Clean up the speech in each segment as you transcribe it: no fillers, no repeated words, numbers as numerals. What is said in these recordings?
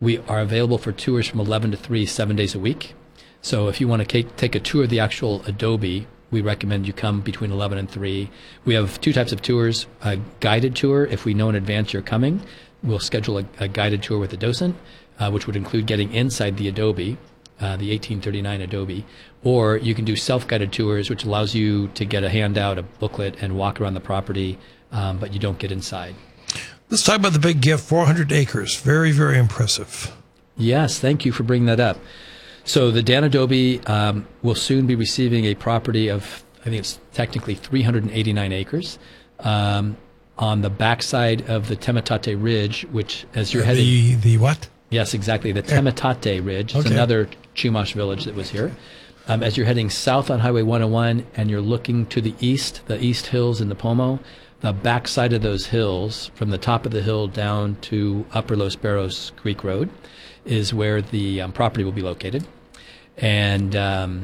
We are available for tours from 11 to 3, 7 days a week. So if you want to take a tour of the actual adobe, we recommend you come between 11 and 3. We have two types of tours. A guided tour, if we know in advance you're coming, we'll schedule a guided tour with a docent, which would include getting inside the adobe, the 1839 adobe. Or you can do self-guided tours, which allows you to get a handout, a booklet, and walk around the property, but you don't get inside. Let's talk about the big gift, 400 acres. Very, very impressive. Yes, thank you for bringing that up. So the Dan Adobe will soon be receiving a property of, I think it's technically 389 acres on the backside of the Tematate Ridge, which as you're heading... The what? Yes, exactly. The Tematate Ridge. It's another Chumash village that was here. As you're heading south on Highway 101 and you're looking to the East Hills in the Pomo, the backside of those hills, from the top of the hill down to Upper Los Barros Creek Road, is where the property will be located. And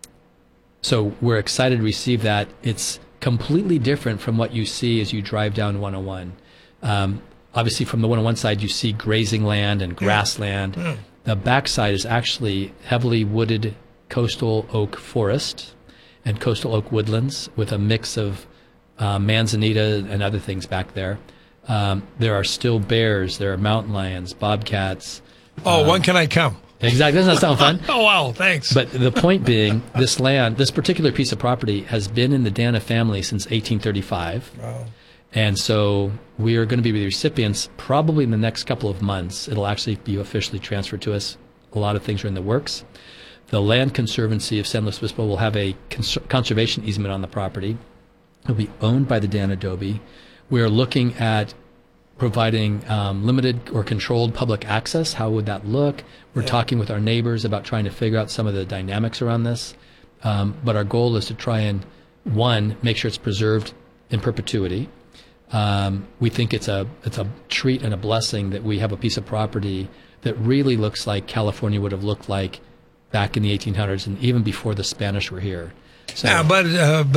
so we're excited to receive that. It's completely different from what you see as you drive down 101. Obviously, from the 101 side, you see grazing land and grassland. The backside is actually heavily wooded coastal oak forest and coastal oak woodlands with a mix of manzanita and other things back there. There are still bears, there are mountain lions, bobcats. When can I come? Exactly. Doesn't that sound fun? Oh, wow, thanks. But the point being, this land, this particular piece of property has been in the Dana family since 1835. Wow. And so we are going to be the recipients probably in the next couple of months. It'll actually be officially transferred to us. A lot of things are in the works. The Land Conservancy of San Luis Obispo will have a conservation easement on the property. It'll be owned by the Dan Adobe. We're looking at providing limited or controlled public access. How would that look? We're talking with our neighbors about trying to figure out some of the dynamics around this. But our goal is to try and, one, make sure it's preserved in perpetuity. We think it's a treat and a blessing that we have a piece of property that really looks like California would have looked like back in the 1800s and even before the Spanish were here. So, yeah, but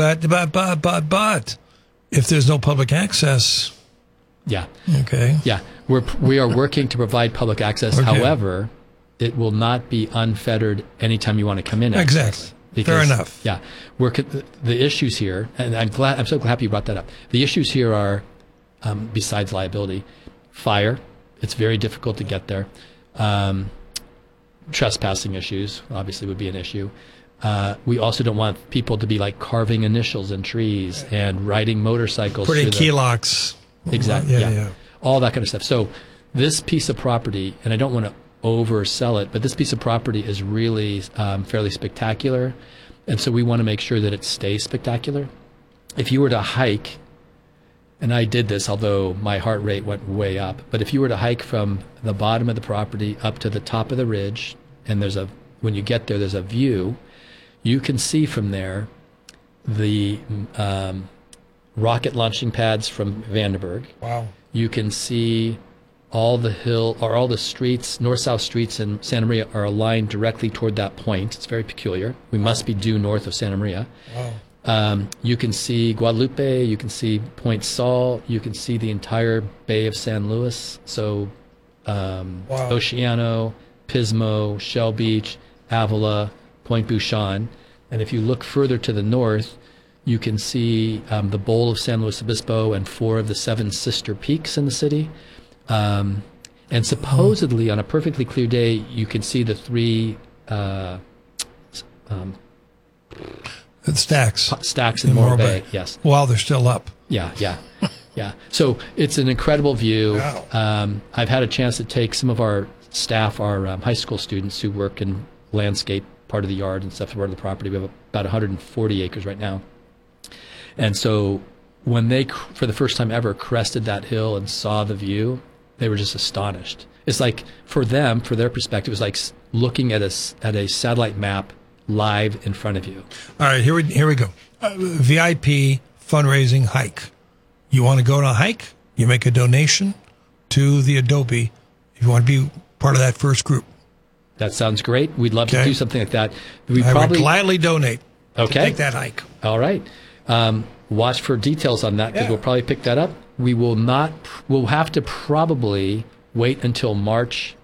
if there's no public access, yeah, okay, yeah, we are working to provide public access. Okay. However, it will not be unfettered anytime you want to come in. Exactly. Because, fair enough. Yeah, the issues here, and I'm so happy you brought that up. The issues here are, besides liability, fire. It's very difficult to get there. Trespassing issues obviously would be an issue. We also don't want people to be like carving initials in trees and riding motorcycles. Putting key locks. Exactly. Yeah. All that kind of stuff. So this piece of property, and I don't want to oversell it, but this piece of property is really fairly spectacular. And so we want to make sure that it stays spectacular. If you were to hike, and I did this, although my heart rate went way up, but if you were to hike from the bottom of the property up to the top of the ridge, and when you get there, there's a view, you can see from there the rocket launching pads from Vandenberg. Wow. You can see all the streets, north-south streets in Santa Maria are aligned directly toward that point. It's very peculiar. We must be due north of Santa Maria. Wow. You can see Guadalupe, you can see Point Sol, you can see the entire Bay of San Luis. So Oceano, Pismo, Shell Beach, Avila, Point Buchan. And if you look further to the north, you can see the bowl of San Luis Obispo and 4 of the 7 sister peaks in the city. And supposedly, on a perfectly clear day, you can see the 3 stacks in Morro Bay. Yes. While they're still up. Yeah. So it's an incredible view. Wow. I've had a chance to take some of our staff, our high school students who work in landscape, part of the yard and stuff, part of the property. We have about 140 acres right now. And so when they, for the first time ever, crested that hill and saw the view, they were just astonished. It's like, for them, for their perspective, it was like looking at a satellite map live in front of you. All right, here we go. VIP fundraising hike. You want to go on a hike? You make a donation to the Adobe if you want to be part of that first group. That sounds great. We'd love to do something like that. I would gladly donate to take that hike. All right. Watch for details on that because we'll probably pick that up. We'll have to probably wait until March